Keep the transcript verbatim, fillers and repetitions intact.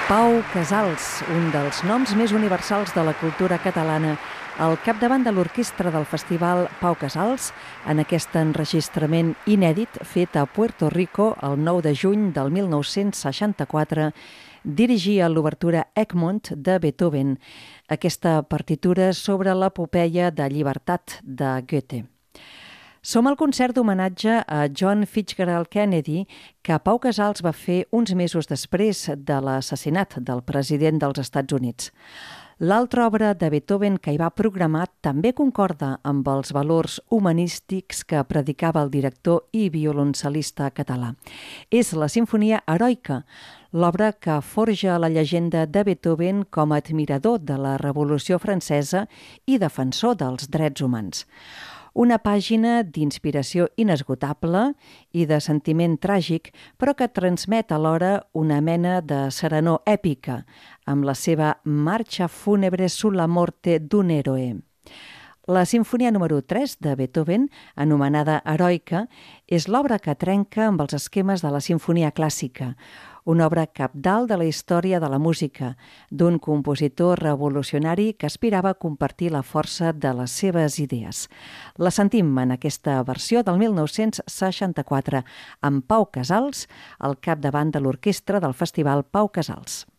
Pau Casals, un dels noms més universals de la cultura catalana, al capdavant de l'orquestra del festival Pau Casals, en aquest enregistrament inèdit fet a Puerto Rico el nou de juny del mil nou-cents seixanta-quatre, dirigia l'obertura Egmont de Beethoven, aquesta partitura sobre l'epopeia de llibertat de Goethe. Som al concert d'homenatge a John Fitzgerald Kennedy que Pau Casals va fer uns mesos després de l'assassinat del president dels Estats Units. L'altra obra de Beethoven que hi va programar també concorda amb els valors humanístics que predicava el director i violoncel·lista català. És la Simfonia Heroica, l'obra que forja la llegenda de Beethoven com a admirador de la Revolució Francesa i defensor dels drets humans. Una pàgina d'inspiració inesgotable i de sentiment tràgic, però que transmet alhora una mena de serenor èpica, amb la seva marxa fúnebre sulla morte d'un eroe. La Simfonia número tres de Beethoven, anomenada Heroica, és l'obra que trenca amb els esquemes de la simfonia clàssica, una obra cabdal de la història de la música, d'un compositor revolucionari que aspirava a compartir la força de les seves idees. La sentim en aquesta versió del mil nou-cents seixanta-quatre, amb Pau Casals, al capdavant de l'orquestra del festival Pau Casals.